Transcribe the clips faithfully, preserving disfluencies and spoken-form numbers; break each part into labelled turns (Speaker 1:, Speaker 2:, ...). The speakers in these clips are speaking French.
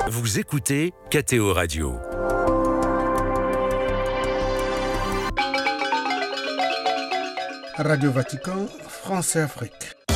Speaker 1: Vous écoutez K T O Radio.
Speaker 2: Radio Vatican, France et Afrique.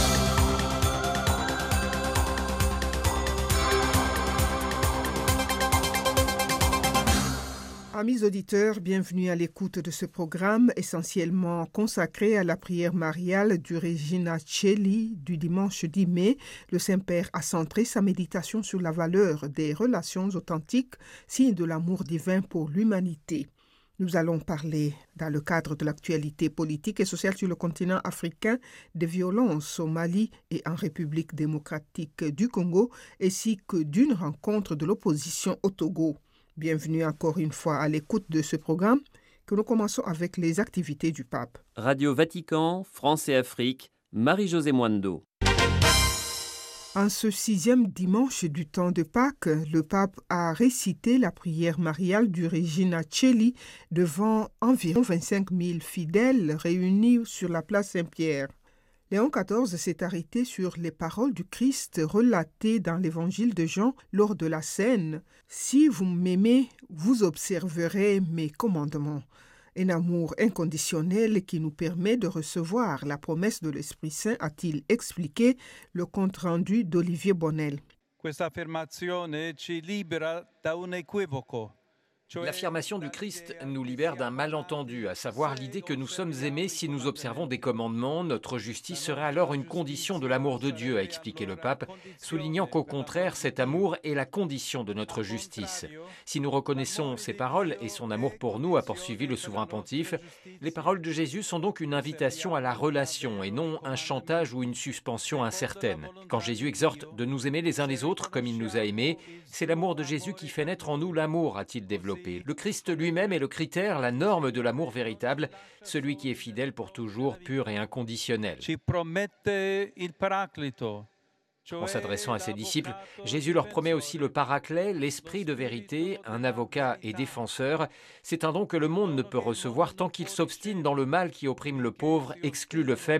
Speaker 3: Amis auditeurs, bienvenue à l'écoute de ce programme essentiellement consacré à la prière mariale du Regina Coeli du dimanche dix mai. Le Saint-Père a centré sa méditation sur la valeur des relations authentiques, signe de l'amour divin pour l'humanité. Nous allons parler, dans le cadre de l'actualité politique et sociale sur le continent africain, des violences au Mali et en République démocratique du Congo, ainsi que d'une rencontre de l'opposition au Togo. Bienvenue encore une fois à l'écoute de ce programme que nous commençons avec les activités du pape.
Speaker 4: Radio Vatican, France et Afrique, Marie-Josée Mwando.
Speaker 3: En ce sixième dimanche du temps de Pâques, le pape a récité la prière mariale du Regina Coeli devant environ vingt-cinq mille fidèles réunis sur la place Saint-Pierre. Léon quatorze s'est arrêté sur les paroles du Christ relatées dans l'évangile de Jean lors de la scène. « Si vous m'aimez, vous observerez mes commandements ». Un amour inconditionnel qui nous permet de recevoir la promesse de l'Esprit Saint, a-t-il expliqué le compte-rendu d'Olivier Bonnel.
Speaker 5: Questa affermazione ci libera da un equivoco.
Speaker 6: L'affirmation du Christ nous libère d'un malentendu, à savoir l'idée que nous sommes aimés si nous observons des commandements. Notre justice serait alors une condition de l'amour de Dieu, a expliqué le pape, soulignant qu'au contraire, cet amour est la condition de notre justice. Si nous reconnaissons ses paroles et son amour pour nous, a poursuivi le souverain pontife, les paroles de Jésus sont donc une invitation à la relation et non un chantage ou une suspension incertaine. Quand Jésus exhorte de nous aimer les uns les autres comme il nous a aimés, c'est l'amour de Jésus qui fait naître en nous l'amour, a-t-il développé. Le Christ lui-même est le critère, la norme de l'amour véritable, celui qui est fidèle pour toujours, pur et inconditionnel. En s'adressant à ses disciples, Jésus leur promet aussi le Paraclet, l'Esprit de vérité, un avocat et défenseur. C'est un don que le monde ne peut recevoir tant qu'il s'obstine dans le mal qui opprime le pauvre, exclut le faible